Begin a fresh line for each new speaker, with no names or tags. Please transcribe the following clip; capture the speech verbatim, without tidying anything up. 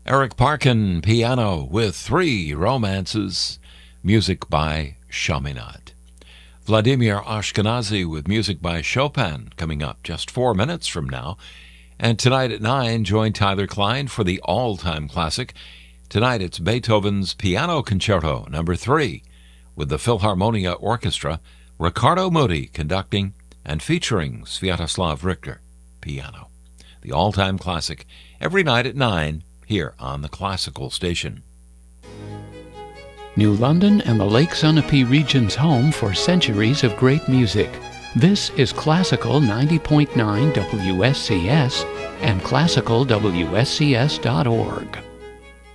Eric Parkin, piano with Three Romances, music by Chaminade. Vladimir Ashkenazy with music by Chopin coming up just four minutes from now. And tonight at nine, join Tyler Klein for the all-time classic. Tonight it's Beethoven's Piano Concerto number three with the Philharmonia Orchestra, Riccardo Muti conducting and featuring Sviatoslav Richter, piano. The all-time classic every night at nine here on the Classical Station.
New London and the Lake Sunapee region's home for centuries of great music. This is Classical ninety point nine W S C S and classical W S C S dot org.